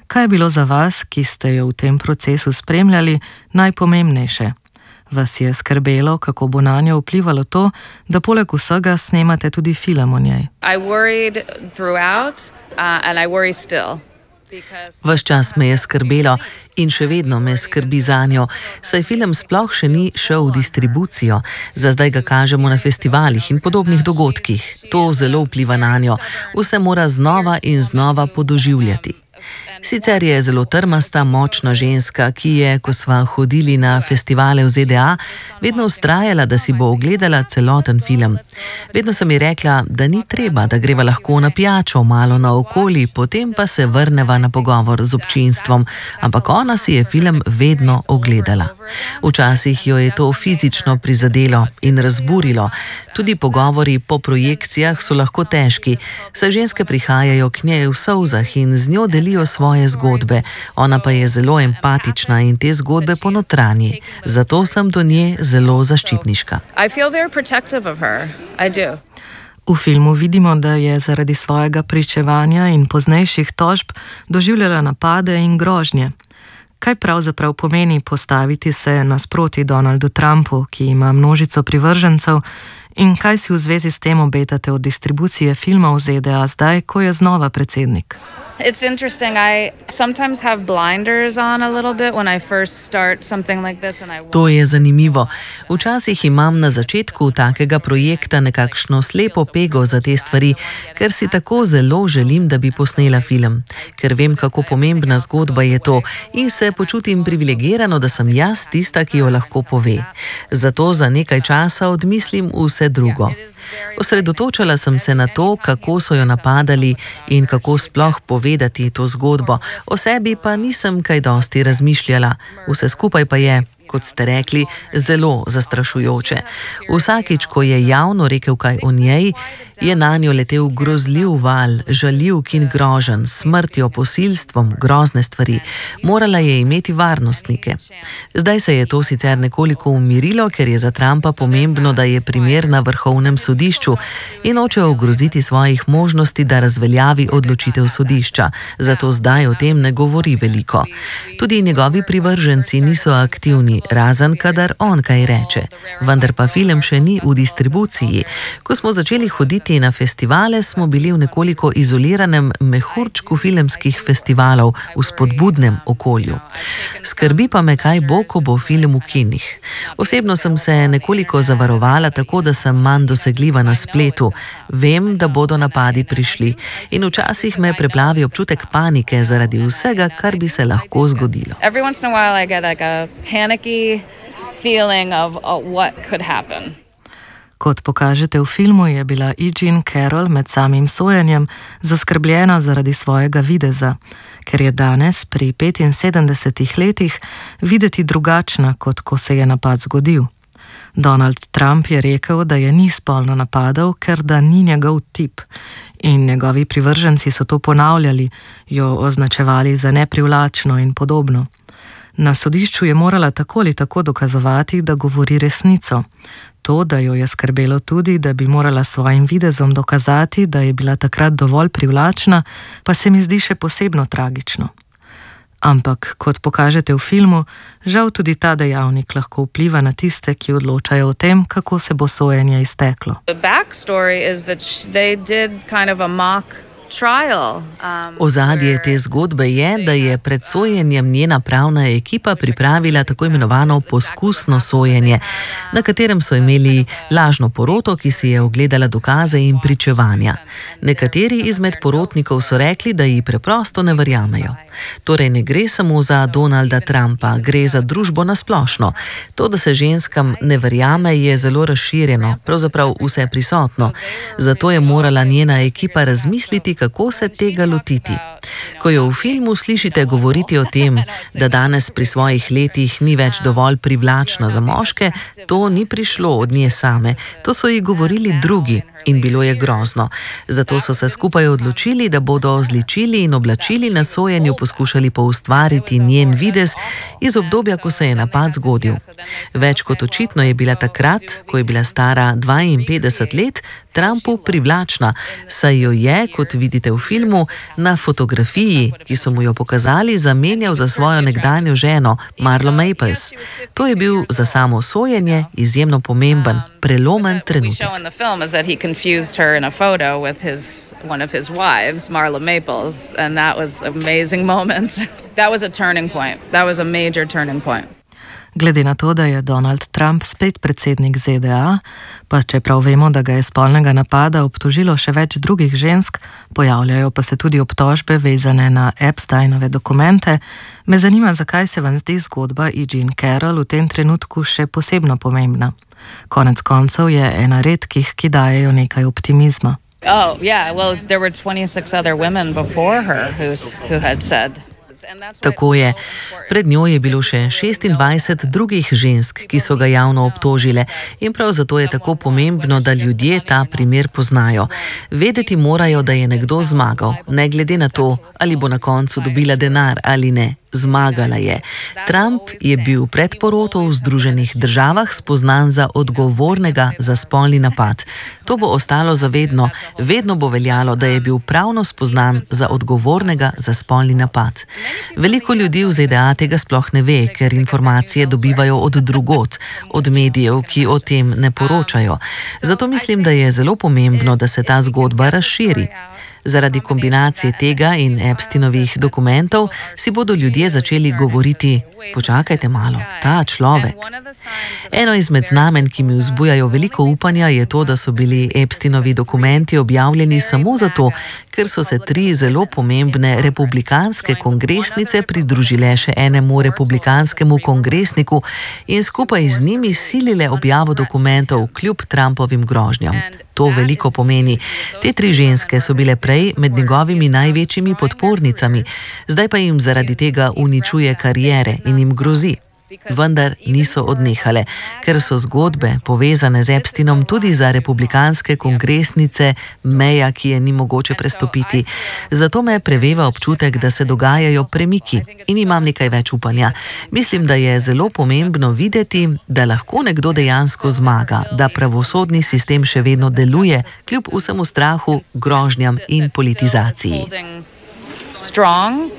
Kaj je bilo za vas, ki ste jo v tem procesu spremljali, najpomembnejše? Vas je skrbelo, kako bo nanjo vplivalo to, da poleg vsega snemate tudi film o njej? Ves čas me je skrbelo in še vedno me skrbi zanjo, saj film sploh še ni šel v distribucijo. Za zdaj ga kažemo na festivalih in podobnih dogodkih. To zelo vpliva nanjo. Vse mora znova in znova podoživljati. Sicer je zelo trmasta, močna ženska, ki je, ko sva hodili na festivale v ZDA, vedno vztrajala, da si bo ogledala celoten film. Vedno sem ji rekla, da ni treba, da greva lahko na pijačo, malo naokoli, potem pa se vrneva na pogovor z občinstvom, ampak ona si je film vedno ogledala. Včasih jo je to fizično prizadelo in razburilo. Tudi pogovori po projekcijah so lahko težki, saj ženske prihajajo k njej v solzah in z njo delijo svoje zgodbe. Ona pa je zelo empatična in te zgodbe ponotranji. Zato sem do nje zelo zaščitniška. V filmu vidimo, da je zaradi svojega pričevanja in poznejših tožb doživljala napade in grožnje. Kaj pravzaprav pomeni postaviti se nasproti Donaldu Trumpu, ki ima množico privržencev, in kaj si v zvezi s tem obetate od distribucije filma v ZDA zdaj, ko je znova predsednik? It's interesting. I sometimes have blinders on a little bit when I first start something like this and To je zanimivo. Včasih imam na začetku takega projekta nekakšno slepo pego za te stvari, ker si tako zelo želim, da bi posnela film. Ker vem, kako pomembna zgodba je to in se počutim privilegirano, da sem jaz tista, ki jo lahko pove. Zato za nekaj časa odmislim vse drugo. Osredotočala sem se na to, kako so jo napadali in kako sploh povedati to zgodbo. O sebi pa nisem kaj dosti razmišljala. Vse skupaj pa je, kot ste rekli, zelo zastrašujoče. Vsakič, ko je javno rekel kaj o njej, je nanjo letel grozljiv val, žaljivk in groženj, smrtjo, posilstvom, grozne stvari. Morala je imeti varnostnike. Zdaj se je to sicer nekoliko umirilo, ker je za Trumpa pomembno, da je primer na vrhovnem sodišču in hoče ogroziti svojih možnosti, da razveljavi odločitev sodišča. Zato zdaj o tem ne govori veliko. Tudi njegovi privrženci niso aktivni, razen kadar on kaj reče. Vendar pa film še ni v distribuciji. Ko smo začeli hoditi na festivale, smo bili v nekoliko izoliranem mehurčku filmskih festivalov v spodbudnem okolju. Skrbi pa me, kaj bo, ko bo film v kinih. Osebno sem se nekoliko zavarovala tako, da sem manj dosegljiva na spletu. Vem, da bodo napadi prišli in včasih me preplavi občutek panike zaradi vsega, kar bi se lahko zgodilo. Feeling of what could happen. Kot pokažete v filmu, je bila E. Jean Carroll med samim sojenjem zaskrbljena zaradi svojega videza, ker je danes, pri 75 letih, videti drugačna, kot ko se je napad zgodil. Donald Trump je rekel, da je ni spolno napadal, ker da ni njegov tip. In njegovi privrženci so to ponavljali, jo označevali za neprivlačno in podobno. Na sodišču je morala tako ali tako dokazovati, da govori resnico. To, da jo je skrbelo tudi, da bi morala svojim videzom dokazati, da je bila takrat dovolj privlačna, pa se mi zdi še posebno tragično. Ampak, kot pokažete v filmu, žal tudi ta dejavnik lahko vpliva na tiste, ki odločajo o tem, kako se bo sojenje izteklo. Ozadje te zgodbe je, da je pred sojenjem njena pravna ekipa pripravila tako imenovano poskusno sojenje, na katerem so imeli lažno poroto, ki si je ogledala dokaze in pričevanja. Nekateri izmed porotnikov so rekli, da ji preprosto ne verjamejo. Torej ne gre samo za Donalda Trumpa, gre za družbo nasplošno. To, da se ženskam ne verjame, je zelo razširjeno, pravzaprav vse prisotno. Zato je morala njena ekipa razmisliti, kako se tega lotiti. Ko jo v filmu slišite govoriti o tem, da danes pri svojih letih ni več dovolj privlačna za moške, to ni prišlo od nje same. To so ji govorili drugi in bilo je grozno. Zato so se skupaj odločili, da bodo z ličili in oblačili na sojenju poskušali poustvariti njen videz iz obdobja, ko se je napad zgodil. Več kot očitno je bila takrat, ko je bila stara 52 let, Trumpu privlačna, saj jo je, kot vidite v filmu, na fotografiji, ki so mu jo pokazali, zamenjal za svojo nekdanjo ženo, Marlo Maples. To je bil za samo sojenje izjemno pomemben, prelomen trenutek. Glede na to, da je Donald Trump spet predsednik ZDA, pa čeprav vemo, da ga je spolnega napada obtožilo še več drugih žensk, pojavljajo pa se tudi obtožbe vezane na Epsteinove dokumente, me zanima, zakaj se vam zdi zgodba E. Jean Carroll v tem trenutku še posebno pomembna. Konec koncev je ena redkih, ki dajejo nekaj optimizma. There were 26 other women before her who had said. Tako je. Pred njo je bilo še 26 drugih žensk, ki so ga javno obtožile, in prav zato je tako pomembno, da ljudje ta primer poznajo. Vedeti morajo, da je nekdo zmagal, ne glede na to, ali bo na koncu dobila denar ali ne. Zmagala je. Trump je bil pred poroto v Združenih državah spoznan za odgovornega za spolni napad. To bo ostalo za vedno. Vedno bo veljalo, da je bil pravno spoznan za odgovornega za spolni napad. Veliko ljudi v ZDA tega sploh ne ve, ker informacije dobivajo od drugod, od medijev, ki o tem ne poročajo. Zato mislim, da je zelo pomembno, da se ta zgodba razširi. Zaradi kombinacije tega in Epsteinovih dokumentov si bodo ljudje začeli govoriti: počakajte malo, ta človek. Eno izmed znamenj, ki mi vzbujajo veliko upanja, je to, da so bili Epsteinovi dokumenti objavljeni samo zato, ker so se 3 zelo pomembne republikanske kongresnice pridružile še enemu republikanskemu kongresniku in skupaj z njimi silile objavo dokumentov kljub Trumpovim grožnjam. To veliko pomeni. Te 3 ženske so bile prej med njegovimi največjimi podpornicami, zdaj pa jim zaradi tega uničuje kariere in jim grozi. Vendar niso odnehale, ker so zgodbe povezane z Epsteinom tudi za republikanske kongresnice meja, ki je ni mogoče prestopiti. Zato me preveva občutek, da se dogajajo premiki in imam nekaj več upanja. Mislim, da je zelo pomembno videti, da lahko nekdo dejansko zmaga, da pravosodni sistem še vedno deluje, kljub vsemu strahu, grožnjam in politizaciji. Strong,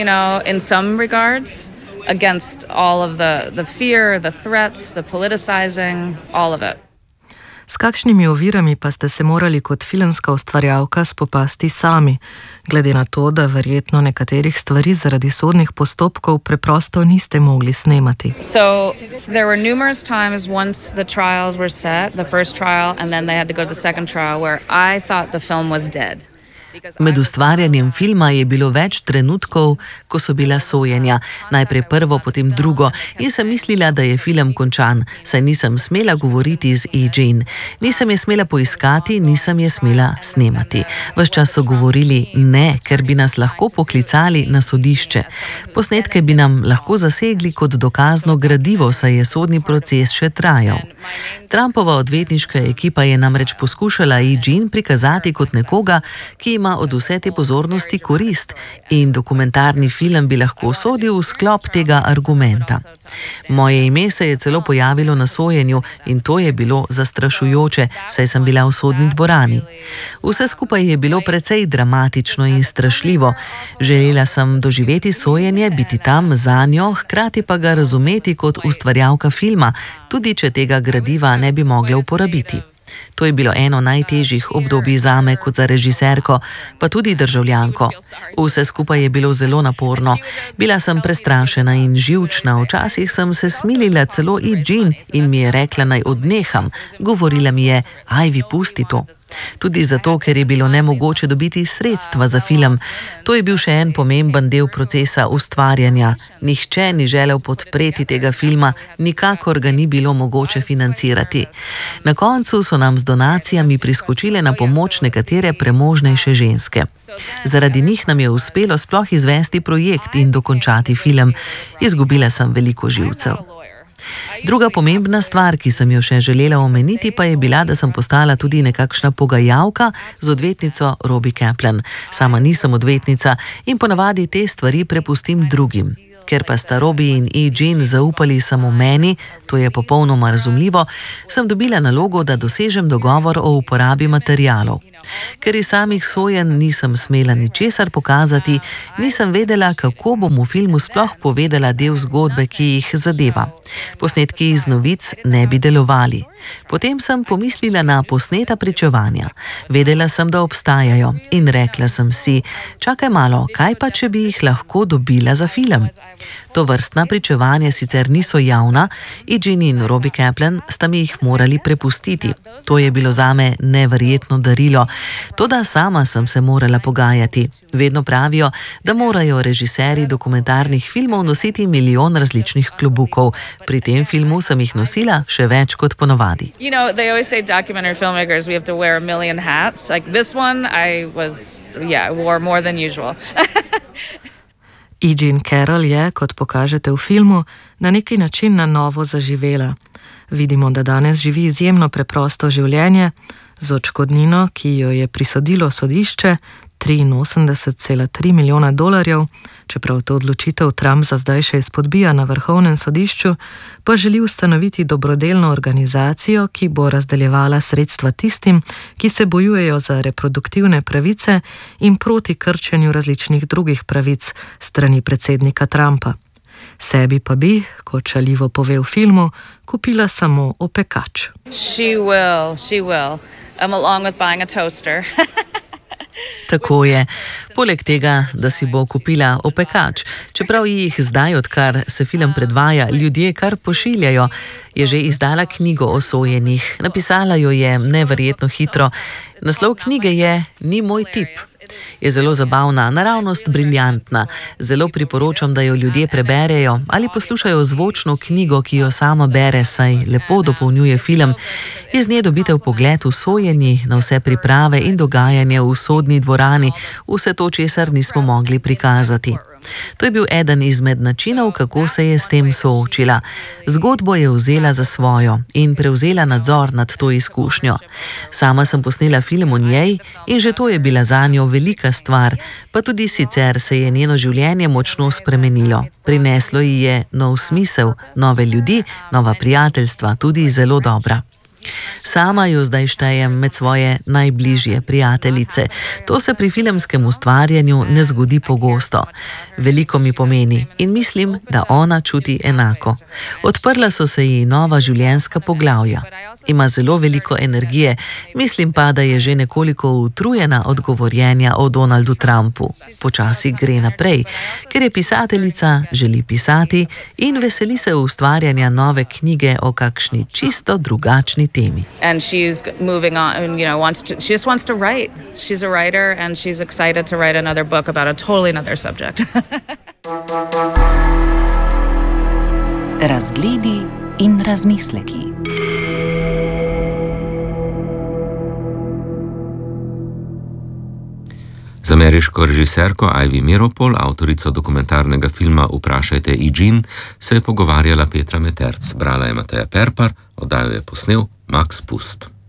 in some regards. Against all of the fear, the threats, the politicizing, all of it. S kakšnimi ovirami pa ste se morali kot filmska ustvarjalka spopasti sami, glede na to, da verjetno nekaterih stvari zaradi sodnih postopkov preprosto niste mogli snemati? So there were numerous times once the trials were set, the first trial, and then they had to go to the second trial, where I thought the film was dead. Med ustvarjanjem filma je bilo več trenutkov, ko so bila sojenja, najprej prvo, potem drugo, in sem mislila, da je film končan, saj nisem smela govoriti z E. Jean. Nisem je smela poiskati, nisem je smela snemati. Ves čas so govorili ne, ker bi nas lahko poklicali na sodišče. Posnetke bi nam lahko zasegli kot dokazno gradivo, saj je sodni proces še trajal. Trumpova odvetniška ekipa je namreč poskušala E. Jean prikazati kot nekoga, ki ima od vse te pozornosti korist, in dokumentarni film bi lahko sodil v sklop tega argumenta. Moje ime se je celo pojavilo na sojenju in to je bilo zastrašujoče, saj sem bila v sodni dvorani. Vse skupaj je bilo precej dramatično in strašljivo. Želela sem doživeti sojenje, biti tam zanjo, hkrati pa ga razumeti kot ustvarjalka filma, tudi če tega gradiva ne bi mogla uporabiti. To je bilo eno najtežjih obdobij zame kot za režiserko, pa tudi državljanko. Vse skupaj je bilo zelo naporno. Bila sem prestrašena in živčna, včasih sem se smilila celo E. Jean in mi je rekla, naj odneham. Govorila mi je, Ivy, pusti to. Tudi zato, ker je bilo nemogoče dobiti sredstva za film. To je bil še en pomemben del procesa ustvarjanja. Nihče ni želel podpreti tega filma, nikakor ga ni bilo mogoče financirati. Na koncu so nam z donacijami priskočile na pomoč nekatere premožnejše ženske. Zaradi njih nam je uspelo sploh izvesti projekt in dokončati film. Izgubila sem veliko živcev. Druga pomembna stvar, ki sem jo še želela omeniti, pa je bila, da sem postala tudi nekakšna pogajalka z odvetnico Robbie Kaplan. Sama nisem odvetnica in ponavadi te stvari prepustim drugim. ker pa sta Robbie in Jean zaupali samo meni, to je popolnoma razumljivo, sem dobila nalogo, da dosežem dogovor o uporabi materialov. Ker iz samih sojenj nisem smela ničesar pokazati, nisem vedela, kako bom v filmu sploh povedala del zgodbe, ki jih zadeva. Posnetki iz novic ne bi delovali. Potem sem pomislila na posneta pričevanja. Vedela sem, da obstajajo in rekla sem si, čakaj malo, kaj pa, če bi jih lahko dobila za film? To vrstna pričevanja sicer niso javna, Jean in Robbie Kaplan sta mi jih morali prepustiti. To je bilo zame neverjetno darilo, toda sama sem se morala pogajati. Vedno pravijo, da morajo režiserji dokumentarnih filmov nositi milijon različnih klobukov. Pri tem filmu sem jih nosila še več kot ponovadi. You know, they always say documentary filmmakers, we have to wear a million hats. Like this one, I wore more than usual. Jean Carroll je, kot pokažete v filmu, na neki način na novo zaživela. Vidimo, da danes živi izjemno preprosto življenje, z odškodnino, ki jo je prisodilo sodišče, $83,3 milijona, čeprav to odločitev Trump za zdaj še izpodbija na vrhovnem sodišču, pa želi ustanoviti dobrodelno organizacijo, ki bo razdeljevala sredstva tistim, ki se bojujejo za reproduktivne pravice in proti krčenju različnih drugih pravic strani predsednika Trumpa. Sebi pa bi, kot šaljivo pove v filmu, kupila samo opekač. She will. Along with buying a toaster. Tako je. Poleg tega, da si bo kupila opekač, čeprav jih zdaj, odkar se film predvaja, ljudje kar pošiljajo, je že izdala knjigo o sojenjih. Napisala jo je neverjetno hitro. Naslov knjige je Ni moj tip. Je zelo zabavna, naravnost briljantna. Zelo priporočam, da jo ljudje preberejo ali poslušajo zvočno knjigo, ki jo sama bere, saj lepo dopolnjuje film. Iz nje dobite vpogled v sojenji, na vse priprave in dogajanje v sodni dvorani, vse to, česar nismo mogli prikazati. To je bil eden izmed načinov, kako se je s tem soočila. Zgodbo je vzela za svojo in prevzela nadzor nad to izkušnjo. Sama sem posnela film o njej in že to je bila zanjo velika stvar, pa tudi sicer se je njeno življenje močno spremenilo. Prineslo ji je nov smisel, nove ljudi, nova prijateljstva, tudi zelo dobra. Sama jo zdaj štejem med svoje najbližje prijateljice. To se pri filmskem ustvarjanju ne zgodi pogosto. Veliko mi pomeni in mislim, da ona čuti enako. Odprla so se ji nova življenjska poglavja. Ima zelo veliko energije, mislim pa, da je že nekoliko utrujena od govorjenja o Donaldu Trumpu. Počasi gre naprej, ker je pisateljica, želi pisati in veseli se ustvarjanja nove knjige o kakšni čisto drugačni temi. And she's moving on and she just wants to write. She's a writer and she's excited to write another book about a totally another subject. Razgledi in razmisleki. Z ameriško režiserko Ivy Meeropol, avtorico dokumentarnega filma Vprašajte Jean, se je pogovarjala Petra Meterc. Brala je Mateja Perpar, oddajo je posnel Max Pust.